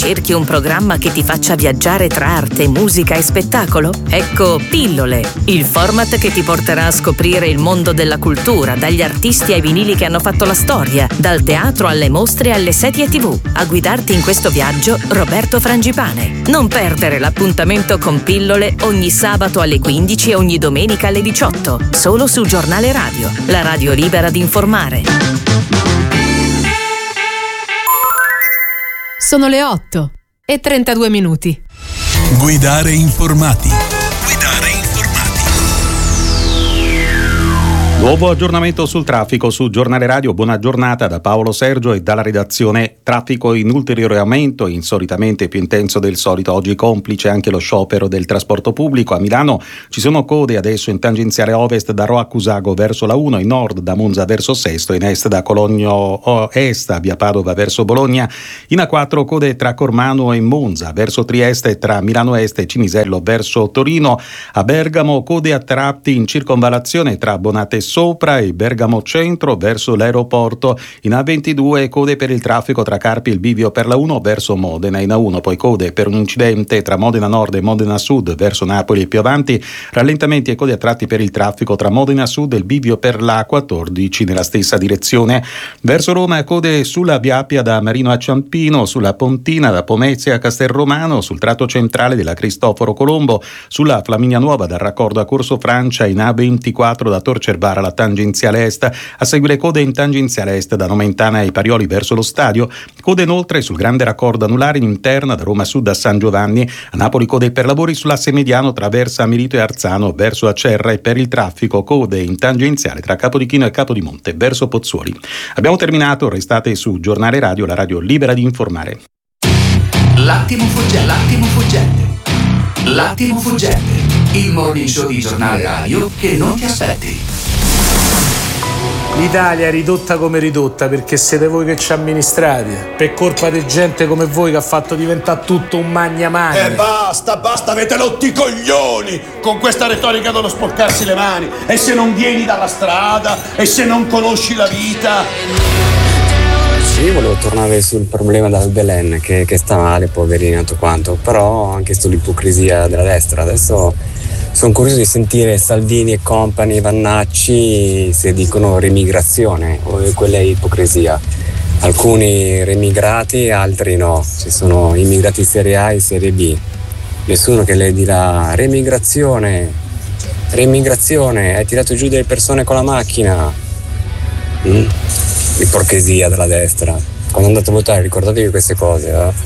Cerchi un programma che ti faccia viaggiare tra arte, musica e spettacolo? Ecco Pillole, il format che ti porterà a scoprire il mondo della cultura, dagli artisti ai vinili che hanno fatto la storia, dal teatro alle mostre alle serie TV. A guidarti in questo viaggio, Roberto Frangipane. Non perdere l'appuntamento con Pillole ogni sabato alle 15 e ogni domenica alle 18, solo su Giornale Radio, la radio libera di informare. Sono le 8:32. Guidare informati. Nuovo aggiornamento sul traffico su Giornale Radio. Buona giornata da Paolo Sergio e dalla redazione. Traffico in ulteriore aumento, insolitamente più intenso del solito. Oggi complice anche lo sciopero del trasporto pubblico. A Milano ci sono code adesso in tangenziale ovest da Rho a Cusago verso la 1, in nord da Monza verso Sesto, in est da Cologno est a via Padova verso Bologna. In A4 code tra Cormano e Monza verso Trieste, tra Milano Est e Cinisello verso Torino. A Bergamo code a tratti in circonvallazione tra Bonate Sopra e Bergamo Centro verso l'aeroporto. In A22 code per il traffico tra Carpi e il bivio per la 1 verso Modena. In A1 poi code per un incidente tra Modena Nord e Modena Sud verso Napoli e più avanti. Rallentamenti e code a tratti per il traffico tra Modena Sud e il bivio per la 14 nella stessa direzione. Verso Roma code sulla Via Appia da Marino a Ciampino, sulla Pontina da Pomezia a Castelromano, sul tratto centrale della Cristoforo Colombo, sulla Flaminia Nuova dal raccordo a Corso Francia, in A24 da Tor Cervara alla tangenziale est, a seguire code in tangenziale est da Nomentana ai Parioli verso lo stadio, code inoltre sul grande raccordo anulare in interna da Roma Sud a San Giovanni. A Napoli code per lavori sull'asse mediano tra Versa Milito e Arzano verso Acerra, e per il traffico code in tangenziale tra Capodichino e Capodimonte verso Pozzuoli. Abbiamo terminato, restate su Giornale Radio, la radio libera di informare. L'attimo fuggente, il morning show di Giornale Radio che non ti aspetti. L'Italia è ridotta come ridotta perché siete voi che ci amministrate, per colpa di gente come voi che ha fatto diventare tutto un magna. Basta, avete rotti i coglioni con questa retorica dello sporcarsi le mani. E se non vieni dalla strada, e se non conosci la vita. Io volevo tornare sul problema del Belen che sta male, poverino, tutto quanto, però anche sull'ipocrisia della destra. Adesso sono curioso di sentire Salvini e compagni, Vannacci, se dicono remigrazione o quella è ipocrisia. Alcuni remigrati, altri no. Ci sono immigrati serie A e serie B. Nessuno che le dirà remigrazione, hai tirato giù delle persone con la macchina. L'ipocrisia della destra. Quando andate a votare ricordatevi queste cose.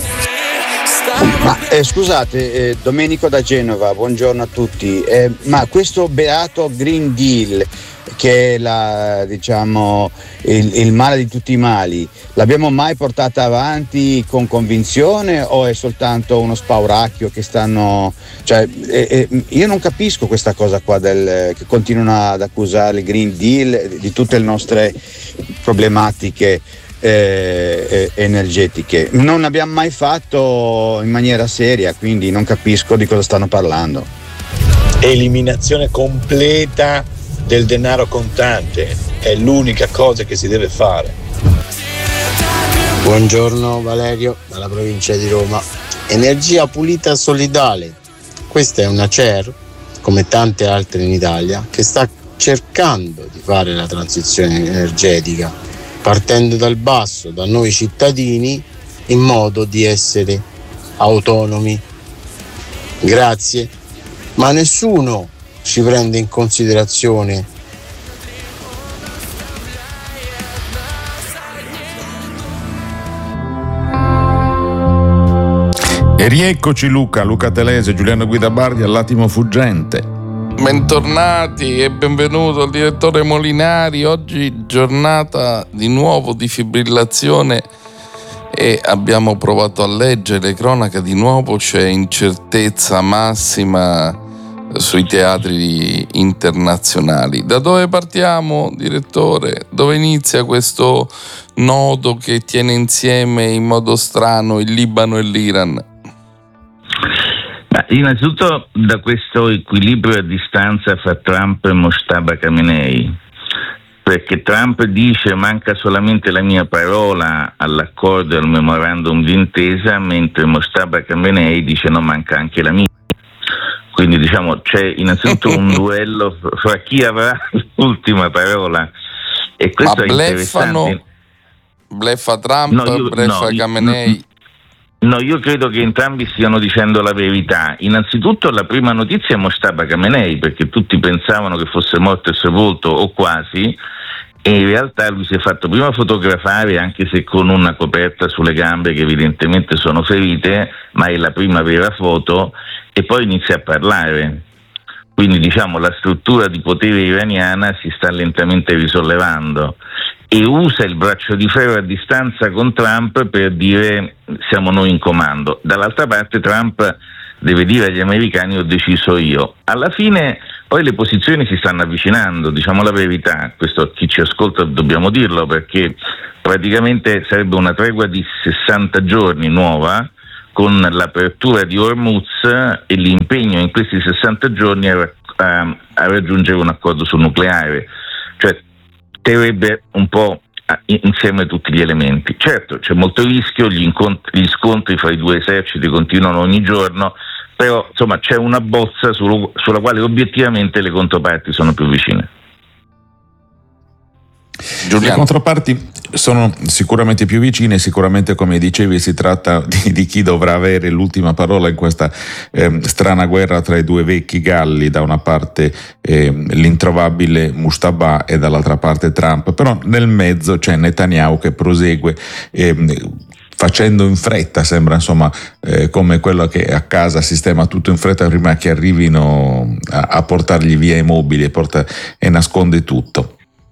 Ma scusate, Domenico da Genova, buongiorno a tutti. Ma questo beato Green Deal, che è il male di tutti i mali, l'abbiamo mai portata avanti con convinzione o è soltanto uno spauracchio che stanno. Io non capisco questa cosa qua che continuano ad accusare il Green Deal di tutte le nostre problematiche energetiche. Non l'abbiamo mai fatto in maniera seria, quindi non capisco di cosa stanno parlando. Eliminazione completa del denaro contante è l'unica cosa che si deve fare. Buongiorno Valerio, dalla provincia di Roma. Energia pulita solidale. Questa è una CER, come tante altre in Italia, che sta cercando di fare la transizione energetica partendo dal basso, da noi cittadini, in modo di essere autonomi. Grazie, ma nessuno ci prende in considerazione. E rieccoci Luca Telese, Giuliano Guidabardi all'attimo fuggente. Bentornati e benvenuto al direttore Molinari. Oggi giornata di nuovo di fibrillazione e abbiamo provato a leggere cronaca. Di nuovo c'è incertezza massima sui teatri internazionali. Da dove partiamo, direttore? Dove inizia questo nodo che tiene insieme in modo strano il Libano e l'Iran? Innanzitutto da questo equilibrio a distanza fra Trump e Mojtaba Khamenei. perché Trump dice manca solamente la mia parola all'accordo e al memorandum d'intesa, mentre Mojtaba Khamenei dice no, manca anche la mia. Quindi diciamo c'è innanzitutto un duello fra chi avrà l'ultima parola, e questo è interessante. Bleffa Trump, bleffa Khamenei? No, io credo che entrambi stiano dicendo la verità. Innanzitutto la prima notizia è Mojtaba Khamenei, perché tutti pensavano che fosse morto e sepolto o quasi, e in realtà lui si è fatto prima fotografare, anche se con una coperta sulle gambe che evidentemente sono ferite, ma è la prima vera foto, e poi inizia a parlare. Quindi diciamo la struttura di potere iraniana si sta lentamente risollevando, e usa il braccio di ferro a distanza con Trump per dire siamo noi in comando. Dall'altra parte Trump deve dire agli americani ho deciso io. Alla fine poi le posizioni si stanno avvicinando, diciamo la verità, questo a chi ci ascolta dobbiamo dirlo, perché praticamente sarebbe una tregua di 60 giorni nuova, con l'apertura di Hormuz e l'impegno in questi 60 giorni a raggiungere un accordo sul nucleare, cioè terrebbe un po' insieme tutti gli elementi. Certo, c'è molto rischio, gli scontri fra i due eserciti continuano ogni giorno, però insomma c'è una bozza sulla quale obiettivamente le controparti sono più vicine. Le controparti sono sicuramente più vicine, sicuramente come dicevi si tratta di chi dovrà avere l'ultima parola in questa strana guerra tra i due vecchi galli, da una parte l'introvabile Mujtaba e dall'altra parte Trump, però nel mezzo c'è Netanyahu che prosegue facendo in fretta, sembra insomma come quello che a casa sistema tutto in fretta prima che arrivino a portargli via i mobili e nasconde tutto.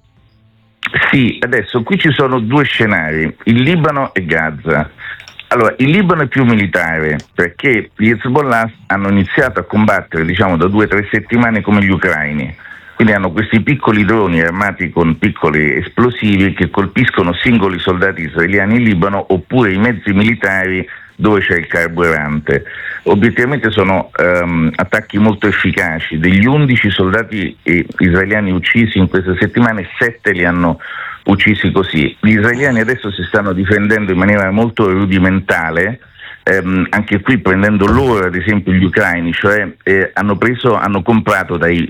Sì, adesso qui ci sono due scenari, il Libano e Gaza. Allora, il Libano è più militare perché gli Hezbollah hanno iniziato a combattere, diciamo, da 2 o 3 settimane come gli ucraini. Quindi hanno questi piccoli droni armati con piccoli esplosivi che colpiscono singoli soldati israeliani in Libano oppure i mezzi militari dove c'è il carburante. Obiettivamente sono attacchi molto efficaci. Degli 11 soldati israeliani uccisi in queste settimane, 7 li hanno uccisi così. Gli israeliani adesso si stanno difendendo in maniera molto rudimentale, anche qui prendendo loro ad esempio gli ucraini, cioè hanno comprato dai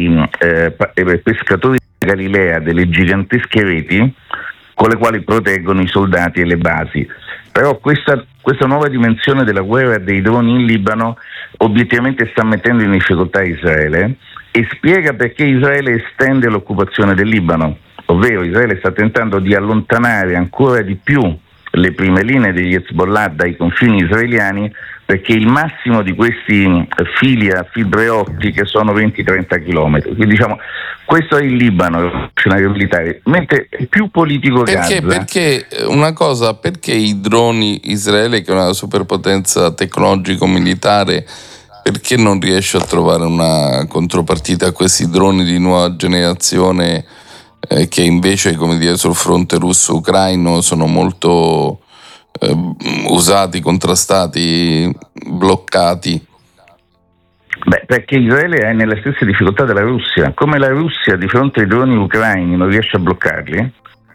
pescatori di Galilea delle gigantesche reti con le quali proteggono i soldati e le basi. Però questa nuova dimensione della guerra dei droni in Libano obiettivamente sta mettendo in difficoltà Israele e spiega perché Israele estende l'occupazione del Libano, ovvero Israele sta tentando di allontanare ancora di più le prime linee degli Hezbollah dai confini israeliani, perché il massimo di questi fili a fibre ottiche sono 20-30 chilometri. Quindi diciamo, questo è il Libano, lo scenario militare, mentre è più politico Gaza. Perché una cosa, perché i droni, Israele che è una superpotenza tecnologico-militare, perché non riesce a trovare una contropartita a questi droni di nuova generazione che invece, come dire, sul fronte russo-ucraino sono molto usati, contrastati, bloccati? Beh, perché Israele è nelle stesse difficoltà della Russia. Come la Russia di fronte ai droni ucraini non riesce a bloccarli,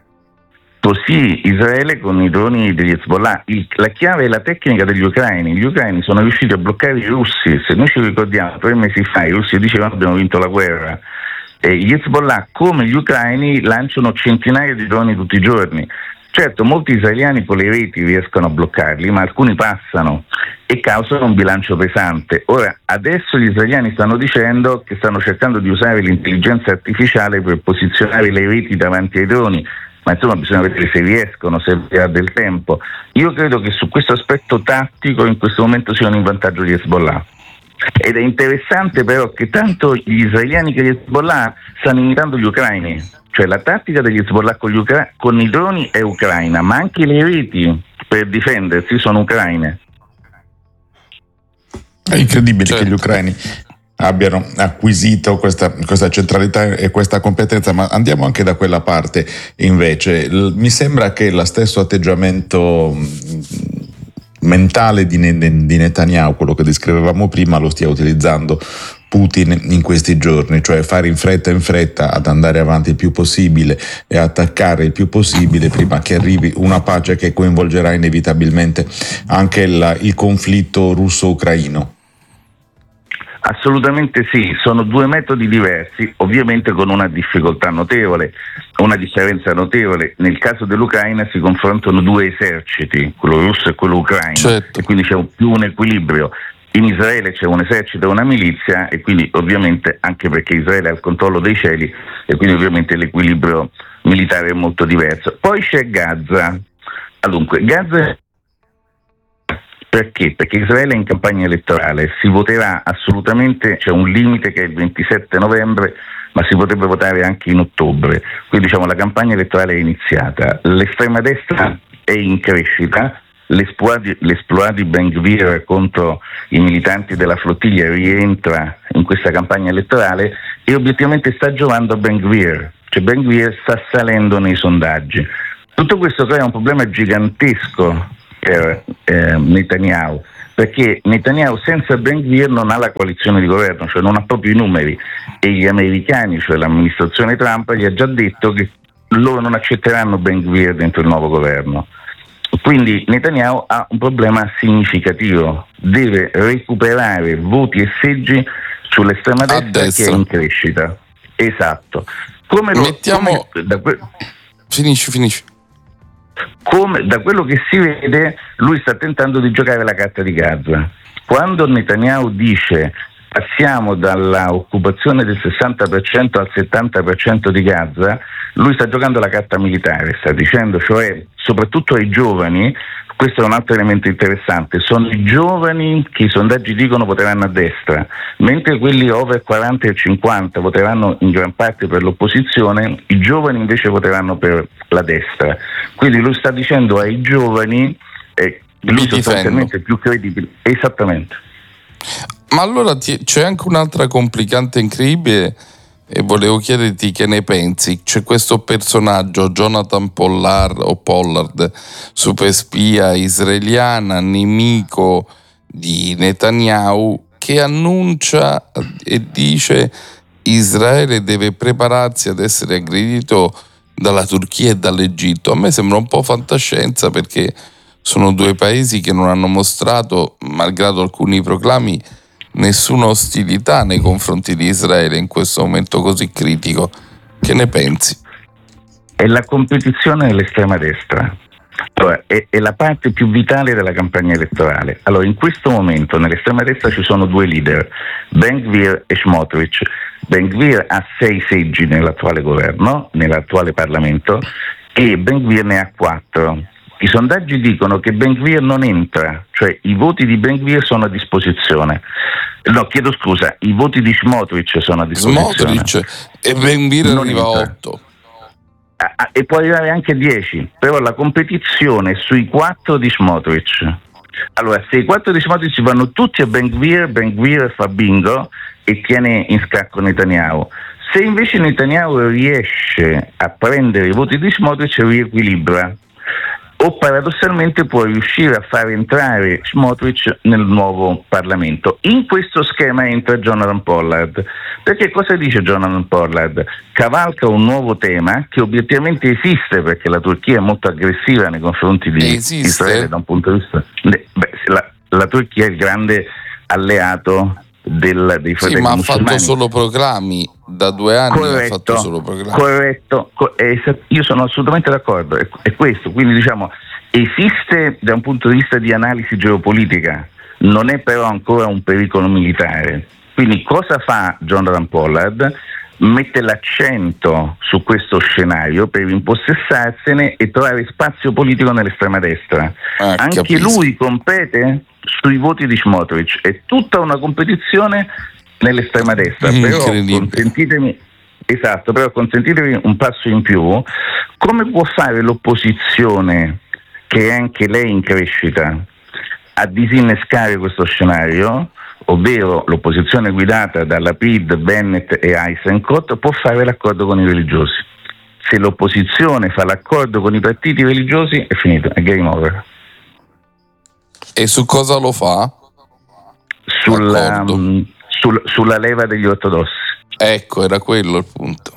così Israele con i droni degli Hezbollah. La chiave è la tecnica degli ucraini. Gli ucraini sono riusciti a bloccare i russi. Se noi ci ricordiamo, 3 mesi fa i russi dicevano abbiamo vinto la guerra. E gli Hezbollah, come gli ucraini, lanciano centinaia di droni tutti i giorni. Certo, molti israeliani con le reti riescono a bloccarli, ma alcuni passano e causano un bilancio pesante. Ora, adesso gli israeliani stanno dicendo che stanno cercando di usare l'intelligenza artificiale per posizionare le reti davanti ai droni, ma insomma bisogna vedere se riescono, se ha del tempo. Io credo che su questo aspetto tattico in questo momento siano in vantaggio gli Hezbollah. Ed è interessante però che tanto gli israeliani che gli Hezbollah stanno imitando gli ucraini, cioè la tattica degli Hezbollah con i droni è ucraina, ma anche le reti per difendersi sono ucraine. È incredibile che gli ucraini abbiano acquisito questa centralità e questa competenza, ma andiamo anche da quella parte invece. Mi sembra che lo stesso atteggiamento mentale di Netanyahu, quello che descrivevamo prima, lo stia utilizzando Putin in questi giorni, cioè fare in fretta ad andare avanti il più possibile e attaccare il più possibile prima che arrivi una pace che coinvolgerà inevitabilmente anche il conflitto russo-ucraino. Assolutamente sì, sono due metodi diversi, ovviamente con una difficoltà notevole, una differenza notevole. Nel caso dell'Ucraina si confrontano due eserciti, quello russo e quello ucraino, certo. E quindi c'è più un equilibrio. In Israele c'è un esercito e una milizia, e quindi ovviamente, anche perché Israele ha il controllo dei cieli, e quindi ovviamente l'equilibrio militare è molto diverso. Poi c'è Gaza. Dunque, Gaza perché? Perché Israele è in campagna elettorale, si voterà assolutamente, c'è un limite che è il 27 novembre, ma si potrebbe votare anche in ottobre, quindi diciamo la campagna elettorale è iniziata, l'estrema destra è in crescita, l'esploit di Ben Gvir contro i militanti della flottiglia rientra in questa campagna elettorale e obiettivamente sta giovando a Ben Gvir, cioè Ben Gvir sta salendo nei sondaggi. Tutto questo crea un problema gigantesco per Netanyahu, perché Netanyahu senza Ben Gvir non ha la coalizione di governo, cioè non ha proprio i numeri, e gli americani, cioè l'amministrazione Trump, gli ha già detto che loro non accetteranno Ben Gvir dentro il nuovo governo. Quindi Netanyahu ha un problema significativo, deve recuperare voti e seggi sull'estrema destra che è in crescita. Esatto. Finisci. Come da quello che si vede, lui sta tentando di giocare la carta di Gaza. Quando Netanyahu dice passiamo dalla occupazione del 60% al 70% di Gaza, lui sta giocando la carta militare, sta dicendo, cioè soprattutto ai giovani, questo è un altro elemento interessante, sono i giovani che i sondaggi dicono voteranno a destra, mentre quelli over 40 e 50 voteranno in gran parte per l'opposizione, i giovani invece voteranno per la destra. Quindi lui sta dicendo ai giovani, lui sostanzialmente è più credibile. Esattamente. Ma allora c'è anche un'altra complicante incredibile e volevo chiederti che ne pensi. C'è questo personaggio, Jonathan Pollard, superspia israeliana, nemico di Netanyahu, che annuncia e dice Israele deve prepararsi ad essere aggredito dalla Turchia e dall'Egitto. A me sembra un po' fantascienza, perché sono due paesi che non hanno mostrato, malgrado alcuni proclami, nessuna ostilità nei confronti di Israele in questo momento così critico. Che ne pensi? È la competizione dell'estrema destra. Allora, è la parte più vitale della campagna elettorale. Allora, in questo momento nell'estrema destra ci sono due leader, Ben Gvir e Smotrich. Ben Gvir ha 6 seggi nell'attuale governo, nell'attuale Parlamento, e Ben Gvir ne ha 4. I sondaggi dicono che Ben Gvir non entra, cioè i voti di Ben Gvir sono a disposizione. No, chiedo scusa, i voti di Smotrich sono a disposizione. E Ben Gvir arriva a 8. E può arrivare anche 10, però la competizione è sui 4 di Smotrich. Allora, se i 4 di Smotrich vanno tutti a Ben Gvir fa bingo e tiene in scacco Netanyahu. Se invece Netanyahu riesce a prendere i voti di Smotrich, riequilibra. O paradossalmente può riuscire a far entrare Smotrich nel nuovo Parlamento. In questo schema entra Jonathan Pollard. Perché cosa dice Jonathan Pollard? Cavalca un nuovo tema che obiettivamente esiste, perché la Turchia è molto aggressiva nei confronti di Israele da un punto di vista. La Turchia è il grande alleato dei fratelli ma musulmani. Ha fatto solo proclami, da 2 anni ha fatto solo proclami. Corretto, io sono assolutamente d'accordo, è questo, quindi diciamo esiste da un punto di vista di analisi geopolitica, non è però ancora un pericolo militare. Quindi cosa fa Jonathan Pollard? Mette l'accento su questo scenario per impossessarsene e trovare spazio politico nell'estrema destra. Anche capisco. Lui compete sui voti di Smotrich, è tutta una competizione nell'estrema destra. Però consentitemi un passo in più. Come può fare l'opposizione, che è anche lei in crescita, a disinnescare questo scenario? Ovvero l'opposizione guidata da Lapid, Bennett e Eisenkot può fare l'accordo con i religiosi. Se l'opposizione fa l'accordo con i partiti religiosi è finito, è game over. sulla leva degli ortodossi. Ecco, era quello il punto.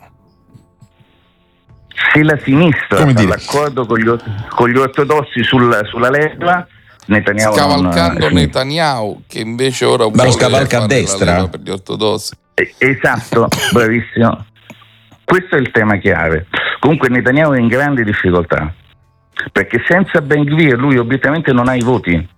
Se la sinistra ha l'accordo con gli ortodossi sulla leva, Netanyahu scavalcando Netanyahu, che invece ora lo scavalca a destra per gli ortodossi. Esatto, bravissimo. Questo è il tema chiave. Comunque Netanyahu è in grande difficoltà, perché senza Ben Gvir lui obiettivamente non ha i voti.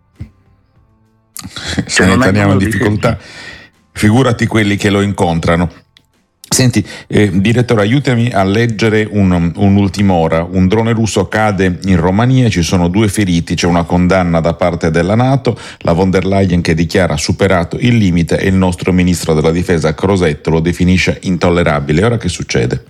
Se Netanyahu è in difficoltà, figurati quelli che lo incontrano. Senti, direttore, aiutami a leggere un'ultima ora. Un drone russo cade in Romania, ci sono 2 feriti, c'è una condanna da parte della NATO, la von der Leyen che dichiara superato il limite e il nostro ministro della difesa Crosetto lo definisce intollerabile. Ora che succede?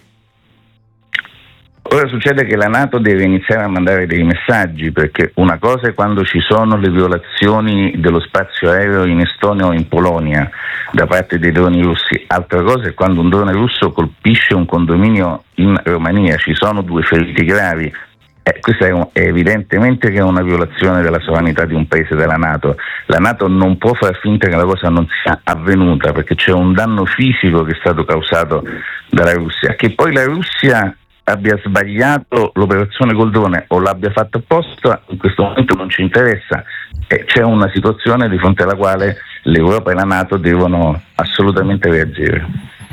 Ora succede che la NATO deve iniziare a mandare dei messaggi, perché una cosa è quando ci sono le violazioni dello spazio aereo in Estonia o in Polonia da parte dei droni russi, altra cosa è quando un drone russo colpisce un condominio in Romania, ci sono 2 feriti gravi. Questa è evidentemente che è una violazione della sovranità di un paese della NATO. La NATO non può far finta che la cosa non sia avvenuta, perché c'è un danno fisico che è stato causato dalla Russia. Che poi la Russia abbia sbagliato l'operazione col drone o l'abbia fatto apposta, in questo momento non ci interessa. C'è una situazione di fronte alla quale l'Europa e la NATO devono assolutamente reagire.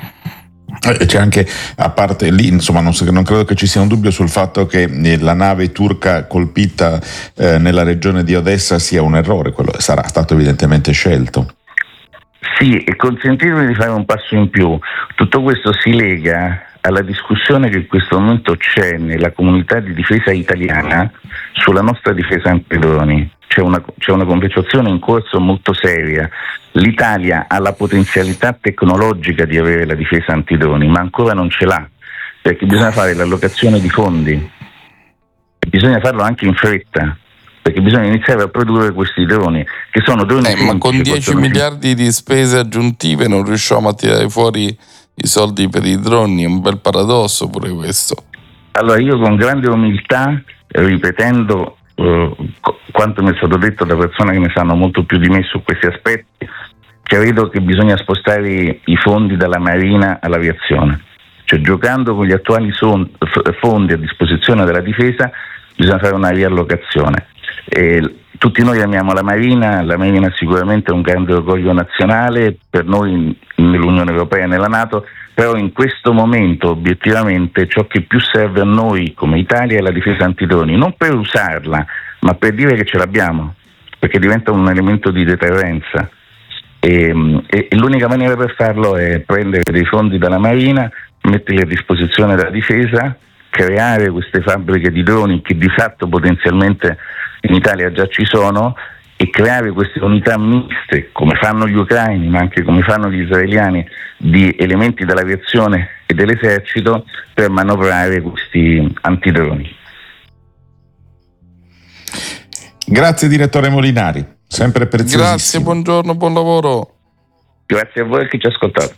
C'è anche, a parte lì, insomma, non credo che ci sia un dubbio sul fatto che la nave turca colpita nella regione di Odessa sia un errore, quello sarà stato evidentemente scelto. Sì, e consentitemi di fare un passo in più. Tutto questo si lega alla discussione che in questo momento c'è nella comunità di difesa italiana sulla nostra difesa antidroni. C'è una conversazione in corso molto seria. L'Italia ha la potenzialità tecnologica di avere la difesa antidroni, ma ancora non ce l'ha, perché bisogna fare l'allocazione di fondi e bisogna farlo anche in fretta, perché bisogna iniziare a produrre questi droni, che sono droni ma con 10 miliardi di spese aggiuntive non riusciamo a tirare fuori i soldi per i droni, è un bel paradosso pure questo. Allora io con grande umiltà, ripetendo quanto mi è stato detto da persone che ne sanno molto più di me su questi aspetti, credo che bisogna spostare i fondi dalla Marina all'aviazione, cioè giocando con gli attuali fondi a disposizione della difesa bisogna fare una riallocazione. Tutti noi amiamo la Marina sicuramente è un grande orgoglio nazionale per noi nell'Unione Europea e nella NATO, però in questo momento obiettivamente ciò che più serve a noi come Italia è la difesa antidroni, non per usarla, ma per dire che ce l'abbiamo, perché diventa un elemento di deterrenza. E l'unica maniera per farlo è prendere dei fondi dalla Marina, metterli a disposizione della difesa, creare queste fabbriche di droni che di fatto potenzialmente in Italia già ci sono, e creare queste unità miste come fanno gli ucraini ma anche come fanno gli israeliani di elementi dell'aviazione e dell'esercito per manovrare questi antidroni. Grazie direttore Molinari, sempre preziosissimo. Grazie, buongiorno, buon lavoro. Grazie a voi che ci ascoltate.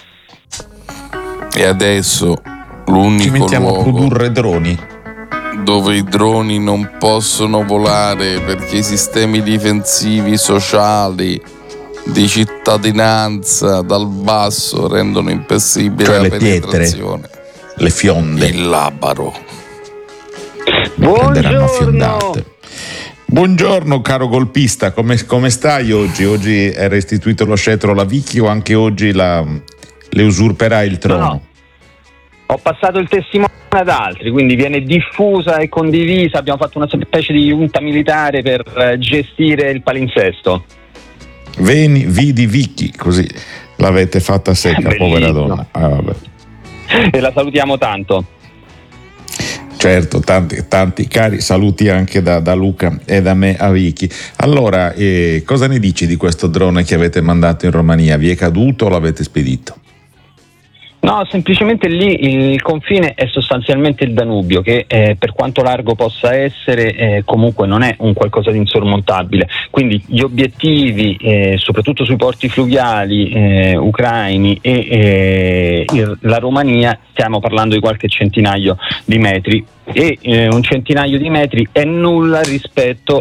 E adesso l'unico ci mettiamo luogo a produrre droni dove i droni non possono volare perché i sistemi difensivi sociali di cittadinanza dal basso rendono impossibile la penetrazione. Pietre, le fionde, il labaro. Prenderanno fiondate. Buongiorno caro golpista, come stai oggi? Oggi è restituito lo scettro alla Vicky o anche oggi le usurperai il trono? No. Ho passato il testimone ad altri, quindi viene diffusa e condivisa. Abbiamo fatto una specie di giunta militare per gestire il palinsesto. Vidi Vicky, così l'avete fatta secca, povera donna. Vabbè. E la salutiamo tanto. Certo, tanti cari saluti anche da Luca e da me a Vicky. Allora, cosa ne dici di questo drone che avete mandato in Romania? Vi è caduto o l'avete spedito? No, semplicemente lì il confine è sostanzialmente il Danubio, che per quanto largo possa essere comunque non è un qualcosa di insormontabile, quindi gli obiettivi soprattutto sui porti fluviali ucraini e la Romania, stiamo parlando di qualche centinaio di metri, e un centinaio di metri è nulla rispetto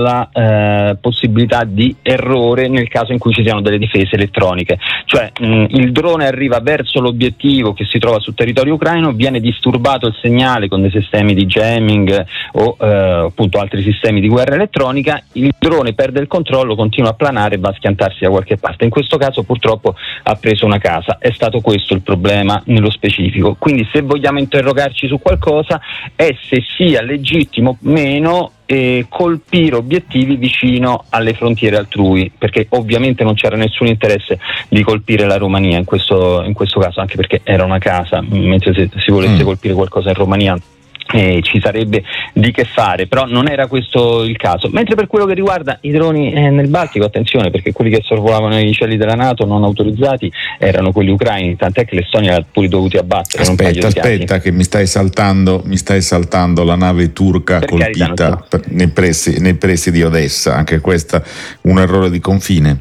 alla possibilità di errore nel caso in cui ci siano delle difese elettroniche, cioè il drone arriva verso l'obiettivo che si trova sul territorio ucraino, viene disturbato il segnale con dei sistemi di jamming o appunto altri sistemi di guerra elettronica, il drone perde il controllo, continua a planare e va a schiantarsi da qualche parte. In questo caso purtroppo ha preso una casa, è stato questo il problema nello specifico. Quindi se vogliamo interrogarci su qualcosa è se sia legittimo o meno colpire obiettivi vicino alle frontiere altrui, perché ovviamente non c'era nessun interesse di colpire la Romania in questo caso, anche perché era una casa, mentre se si volesse colpire qualcosa in Romania ci sarebbe di che fare, però non era questo il caso. Mentre per quello che riguarda i droni nel Baltico, attenzione, perché quelli che sorvolavano i cieli della NATO non autorizzati erano quelli ucraini, tant'è che l'Estonia ha pure dovuti abbattere. Aspetta che mi stai saltando la nave turca per colpita nei pressi di Odessa, anche questa un errore di confine.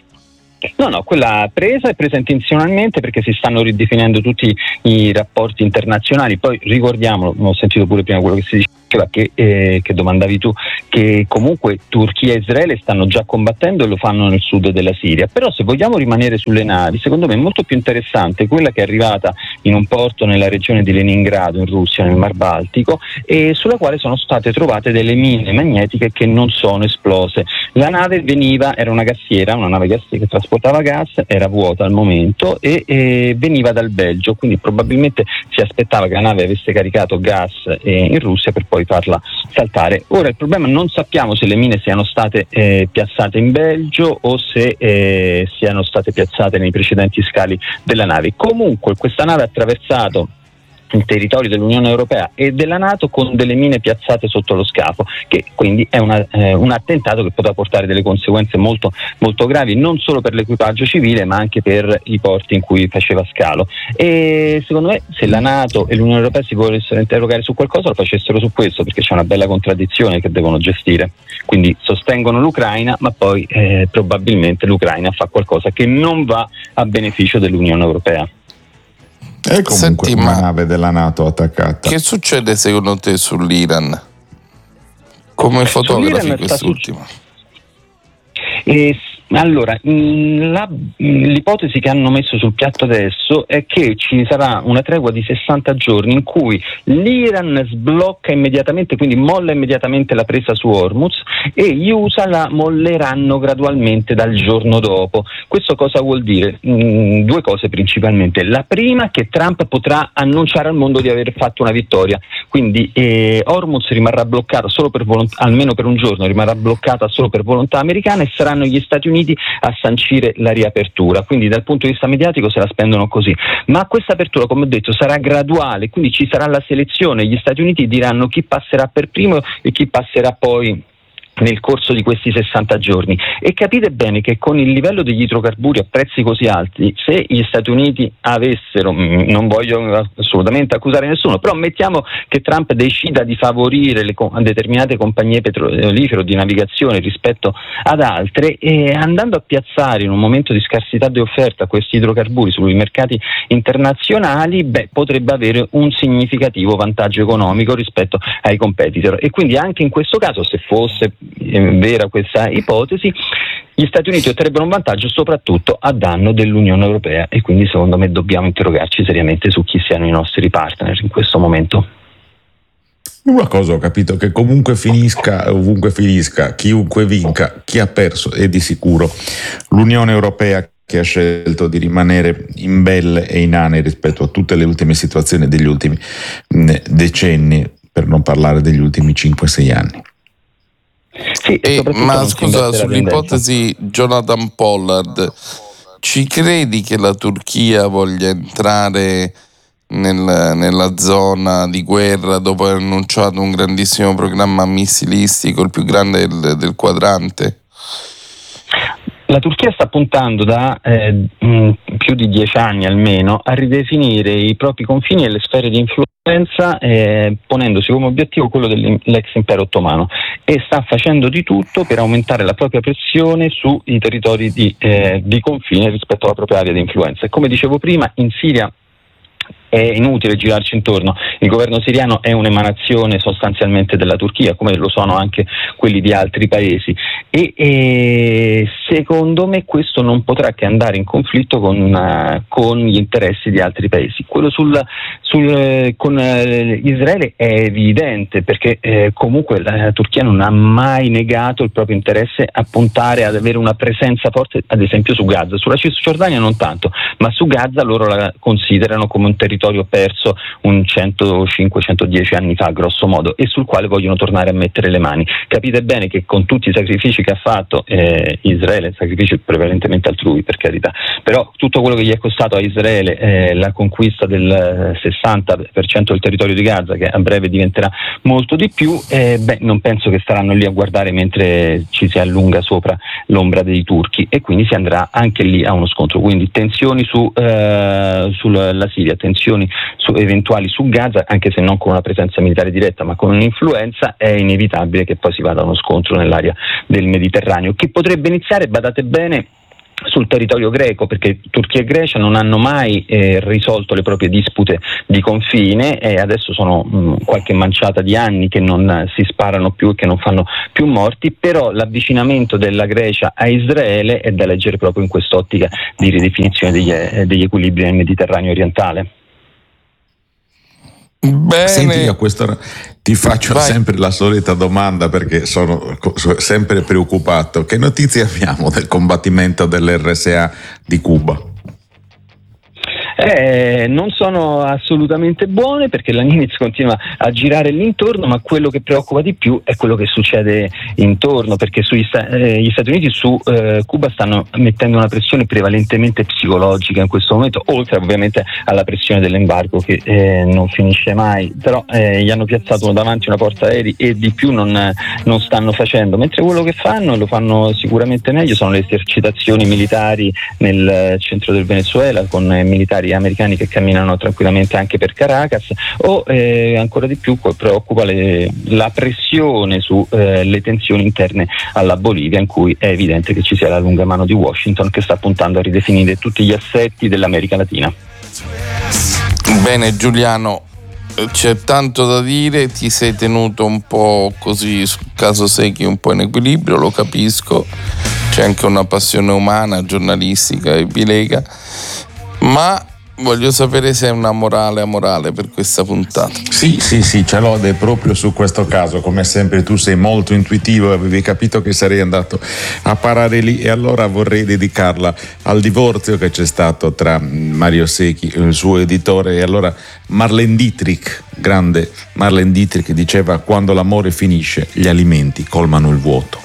No, quella presa è presa intenzionalmente perché si stanno ridefinendo tutti i rapporti internazionali. Poi ricordiamolo, ho sentito pure prima quello che si diceva, che domandavi tu, che comunque Turchia e Israele stanno già combattendo e lo fanno nel sud della Siria. Però se vogliamo rimanere sulle navi, secondo me è molto più interessante quella che è arrivata in un porto nella regione di Leningrado in Russia, nel Mar Baltico, e sulla quale sono state trovate delle mine magnetiche che non sono esplose. La nave era una gassiera, una nave gassiera che trasportava gas, era vuota al momento e veniva dal Belgio, quindi probabilmente si aspettava che la nave avesse caricato gas in Russia per poi farla saltare. Ora il problema, non sappiamo se le mine siano state piazzate in Belgio o se siano state piazzate nei precedenti scali della nave. Comunque questa nave ha attraversato il territorio dell'Unione Europea e della NATO con delle mine piazzate sotto lo scafo, che quindi è un attentato che potrà portare delle conseguenze molto, molto gravi, non solo per l'equipaggio civile ma anche per i porti in cui faceva scalo. E secondo me, se la NATO e l'Unione Europea si volessero interrogare su qualcosa, lo facessero su questo, perché c'è una bella contraddizione che devono gestire. Quindi sostengono l'Ucraina, ma poi probabilmente l'Ucraina fa qualcosa che non va a beneficio dell'Unione Europea. È comunque una nave della NATO attaccata. Che succede secondo te sull'Iran? Come fotografi quest'ultima? Allora, l'ipotesi che hanno messo sul piatto adesso è che ci sarà una tregua di 60 giorni in cui l'Iran sblocca immediatamente, quindi molla immediatamente la presa su Hormuz, e gli USA la molleranno gradualmente dal giorno dopo. Questo cosa vuol dire? Due cose principalmente. La prima, che Trump potrà annunciare al mondo di aver fatto una vittoria, quindi Hormuz rimarrà bloccato solo per volontà, almeno per un giorno rimarrà bloccata solo per volontà americana, e saranno gli Stati Uniti a sancire la riapertura. Quindi dal punto di vista mediatico se la spendono così, ma questa apertura, come ho detto, sarà graduale, quindi ci sarà la selezione, gli Stati Uniti diranno chi passerà per primo e chi passerà poi nel corso di questi 60 giorni. E capite bene che con il livello degli idrocarburi a prezzi così alti, se gli Stati Uniti avessero, non voglio assolutamente accusare nessuno, però mettiamo che Trump decida di favorire determinate compagnie petrolifere o di navigazione rispetto ad altre, e andando a piazzare in un momento di scarsità di offerta questi idrocarburi sui mercati internazionali, potrebbe avere un significativo vantaggio economico rispetto ai competitor. E quindi anche in questo caso, se fosse vera questa ipotesi, gli Stati Uniti otterrebbero un vantaggio soprattutto a danno dell'Unione Europea, e quindi secondo me dobbiamo interrogarci seriamente su chi siano i nostri partner in questo momento. Una cosa ho capito, che comunque finisca, ovunque finisca, chiunque vinca, chi ha perso è di sicuro l'Unione Europea, che ha scelto di rimanere imbelle e inane rispetto a tutte le ultime situazioni degli ultimi decenni, per non parlare degli ultimi 5-6 anni. Sì, ma scusa, sull'ipotesi Jonathan Pollard, ci credi che la Turchia voglia entrare nella zona di guerra dopo aver annunciato un grandissimo programma missilistico, il più grande del quadrante? La Turchia sta puntando da più di 10 anni almeno a ridefinire i propri confini e le sfere di influenza, ponendosi come obiettivo quello dell'ex impero ottomano, e sta facendo di tutto per aumentare la propria pressione sui territori di confine rispetto alla propria area di influenza. E come dicevo prima, in Siria è inutile girarci intorno. Il governo siriano è un'emanazione sostanzialmente della Turchia, come lo sono anche quelli di altri paesi, e secondo me questo non potrà che andare in conflitto con gli interessi di altri paesi. Quello con Israele è evidente, perché comunque la Turchia non ha mai negato il proprio interesse a puntare ad avere una presenza forte, ad esempio su Gaza. Sulla Cisgiordania non tanto, ma su Gaza loro la considerano come un territorio perso un 105-110 anni fa, grosso modo, e sul quale vogliono tornare a mettere le mani. Capite bene che con tutti i sacrifici che ha fatto Israele, sacrifici prevalentemente altrui, per carità, però tutto quello che gli è costato a Israele la conquista del 60% del territorio di Gaza, che a breve diventerà molto di più, non penso che staranno lì a guardare mentre ci si allunga sopra l'ombra dei turchi, e quindi si andrà anche lì a uno scontro. Quindi tensioni sulla Siria, tensioni eventuali su Gaza, anche se non con una presenza militare diretta ma con un'influenza, è inevitabile che poi si vada a uno scontro nell'area del Mediterraneo, che potrebbe iniziare, badate bene, sul territorio greco, perché Turchia e Grecia non hanno mai risolto le proprie dispute di confine, e adesso sono qualche manciata di anni che non si sparano più e che non fanno più morti, però l'avvicinamento della Grecia a Israele è da leggere proprio in quest'ottica di ridefinizione degli equilibri nel Mediterraneo orientale. Bene. Senti, io a quest'ora ti faccio sempre la solita domanda, perché sono sempre preoccupato. Che notizie abbiamo del combattimento dell'RSA di Cuba? Non sono assolutamente buone, perché la Nimitz continua a girare l'intorno, ma quello che preoccupa di più è quello che succede intorno, perché gli Stati Uniti su Cuba stanno mettendo una pressione prevalentemente psicologica in questo momento, oltre ovviamente alla pressione dell'embargo che non finisce mai, però gli hanno piazzato davanti una portaerei e di più non stanno facendo, mentre quello che fanno, lo fanno sicuramente meglio, sono le esercitazioni militari nel centro del Venezuela, con militari americani che camminano tranquillamente anche per Caracas, o ancora di più preoccupa la pressione su le tensioni interne alla Bolivia, in cui è evidente che ci sia la lunga mano di Washington che sta puntando a ridefinire tutti gli assetti dell'America Latina. Bene Giuliano, c'è tanto da dire, ti sei tenuto un po' così sul caso Secchi, un po' in equilibrio, lo capisco, c'è anche una passione umana, giornalistica e vi lega, ma voglio sapere se è una morale amorale per questa puntata. Sì, ce l'ho, ed è proprio su questo caso. Come sempre tu sei molto intuitivo, avevi capito che sarei andato a parare lì, e allora vorrei dedicarla al divorzio che c'è stato tra Mario Secchi, il suo editore, e allora Marlene Dietrich, grande Marlene Dietrich, diceva: quando l'amore finisce gli alimenti colmano il vuoto.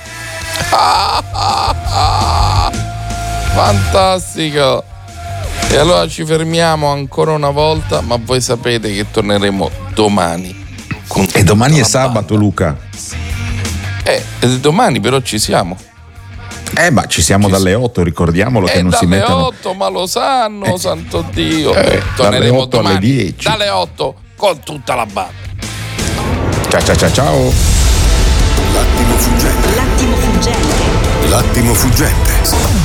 Fantastico. E allora ci fermiamo ancora una volta, ma voi sapete che torneremo domani. E domani è sabato, Luca. Domani però ci siamo. Ma ci siamo dalle 8, ricordiamolo, che non si mettono. Dalle 8, ma lo sanno, santo Dio. Dalle 8 domani, alle 10. Dalle 8 con tutta la banda. Ciao. L'attimo fuggente.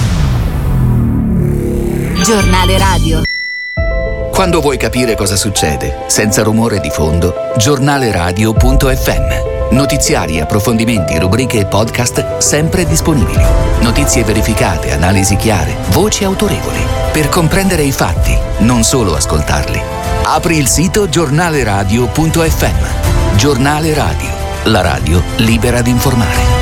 Giornale radio. Quando vuoi capire cosa succede, senza rumore di fondo, giornaleradio.fm. Notiziari, approfondimenti, rubriche e podcast sempre disponibili. Notizie verificate, analisi chiare, voci autorevoli. Per comprendere i fatti, non solo ascoltarli. Apri il sito giornaleradio.fm. Giornale Radio, la radio libera di informare.